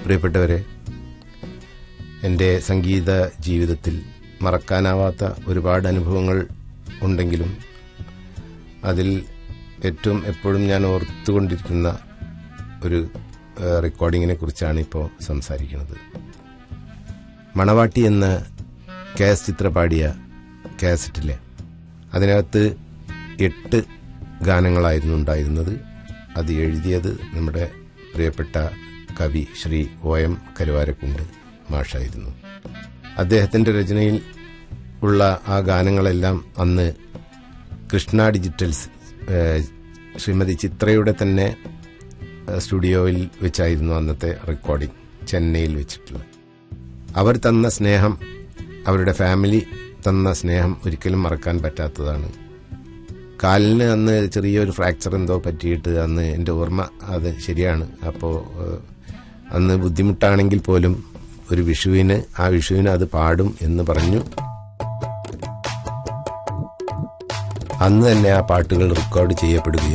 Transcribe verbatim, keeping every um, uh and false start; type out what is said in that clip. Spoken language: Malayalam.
പ്രിയപ്പെട്ടവരെ, എൻ്റെ സംഗീത ജീവിതത്തിൽ മറക്കാനാവാത്ത ഒരുപാട് അനുഭവങ്ങൾ ഉണ്ടെങ്കിലും അതിൽ ഏറ്റവും എപ്പോഴും ഞാൻ ഓർത്തുകൊണ്ടിരിക്കുന്ന ഒരു റെക്കോർഡിങ്ങിനെ കുറിച്ചാണ് ഇപ്പോൾ സംസാരിക്കുന്നത്. മണവാട്ടി എന്ന കാസ് ചിത്ര പാടിയ കാസറ്റിലെ അതിനകത്ത് എട്ട് ഗാനങ്ങളായിരുന്നു ഉണ്ടായിരുന്നത്. അത് എഴുതിയത് നമ്മുടെ പ്രിയപ്പെട്ട കവി ശ്രീ ഒ എം കരുവാരക്കുണ്ട് മാഷായിരുന്നു. അദ്ദേഹത്തിൻ്റെ രചനയിൽ ഉള്ള ആ ഗാനങ്ങളെല്ലാം അന്ന് കൃഷ്ണ ഡിജിറ്റൽസ് ശ്രീമതി ചിത്രയുടെ തന്നെ സ്റ്റുഡിയോയിൽ വെച്ചായിരുന്നു അന്നത്തെ റെക്കോർഡിംഗ്, ചെന്നൈയിൽ വെച്ചിട്ടുള്ളത്. അവർ തന്ന സ്നേഹം, അവരുടെ ഫാമിലി തന്ന സ്നേഹം ഒരിക്കലും മറക്കാൻ പറ്റാത്തതാണ്. കാലിന് അന്ന് ചെറിയൊരു ഫ്രാക്ചർ എന്തോ പറ്റിയിട്ട് അന്ന് എൻ്റെ ഓർമ്മ അത് ശരിയാണ്. അപ്പോൾ അന്ന് ബുദ്ധിമുട്ടാണെങ്കിൽ പോലും ഒരു വിഷുവിന് ആ വിഷുവിന് അത് പാടും എന്ന് പറഞ്ഞു അന്ന് തന്നെ ആ പാട്ടുകൾ റെക്കോർഡ് ചെയ്യപ്പെടുകയും